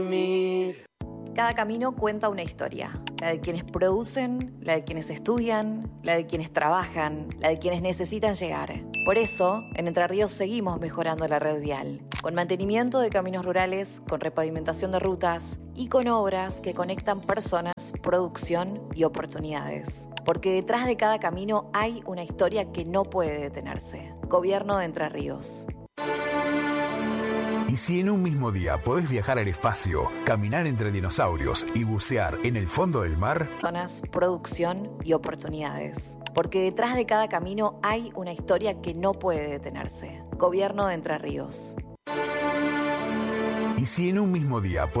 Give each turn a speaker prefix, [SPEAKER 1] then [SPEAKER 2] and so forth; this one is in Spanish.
[SPEAKER 1] Cada camino cuenta una historia, la de quienes producen, la de quienes estudian, la de quienes trabajan, la de quienes necesitan llegar. Por eso, en Entre Ríos seguimos mejorando la red vial, con mantenimiento de caminos rurales, con repavimentación de rutas y con obras que conectan personas, producción y oportunidades. Porque detrás de cada camino hay una historia que no puede detenerse. Gobierno de Entre Ríos.
[SPEAKER 2] Y si en un mismo día podés viajar al espacio, caminar entre dinosaurios y bucear en el fondo del mar,
[SPEAKER 1] Personas, producción y oportunidades. Porque detrás de cada camino hay una historia que no puede detenerse. Gobierno de Entre Ríos.
[SPEAKER 2] y si en un mismo día podés